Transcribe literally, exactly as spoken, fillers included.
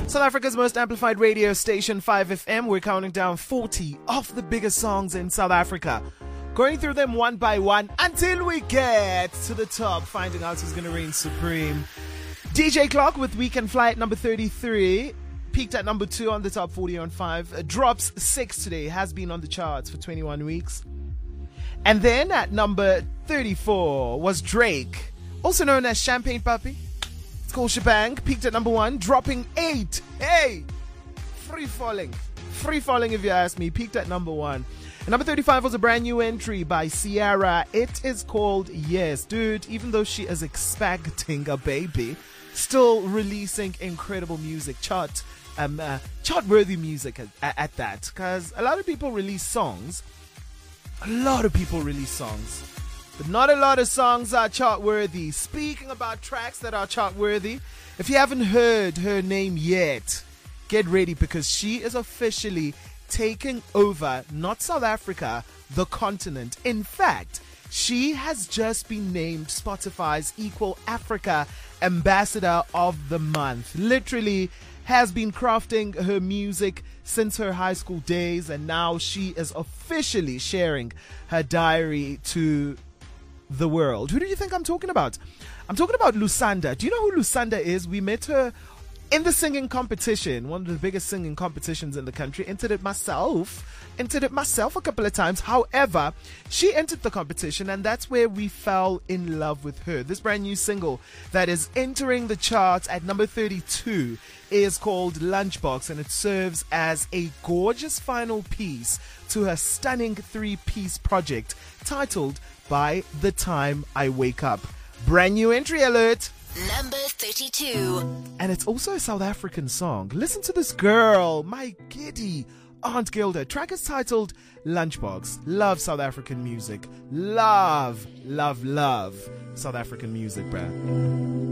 South Africa's most amplified radio station, five F M. We're counting down forty of the biggest songs in South Africa. Going through them one by one until we get to the top, finding out who's going to reign supreme. D J Clock with Weekend Flight number thirty-three. Peaked at number two on the top forty on five. Uh, drops six today. Has been on the charts for twenty-one weeks. And then at number thirty-four was Drake, also known as Champagne Papi. It's called Shebang. Peaked at number one, dropping eight. Hey! Free falling. Free falling if you ask me. Peaked at number one. And number thirty-five was a brand new entry by Ciara. It is called Yes. Dude, even though she is expecting a baby, still releasing incredible music. Chart, um, uh, chart-worthy music at, at that. Because a lot of people release songs. A lot of people release songs. But not a lot of songs are chart-worthy. Speaking about tracks that are chart-worthy, if you haven't heard her name yet, get ready because she is officially taking over, not South Africa, the continent. In fact, she has just been named Spotify's Equal Africa Ambassador of the Month. Literally has been crafting her music since her high school days, and now she is officially sharing her diary to the world. Who do you think I'm talking about? I'm talking about Lusanda. Do you know who Lusanda is? We met her in the singing competition, one of the biggest singing competitions in the country. Entered it myself. Entered it myself a couple of times. However, she entered the competition, and that's where we fell in love with her. This brand new single that is entering the charts at number thirty-two is called Lunchbox, and it serves as a gorgeous final piece to her stunning three-piece project titled By the Time I Wake Up. Brand new entry alert. Number thirty-two. And it's also a South African song. Listen to this girl, my giddy Aunt Gilda. Track is titled Lunchbox. Love South African music. Love, love, love South African music, bruh.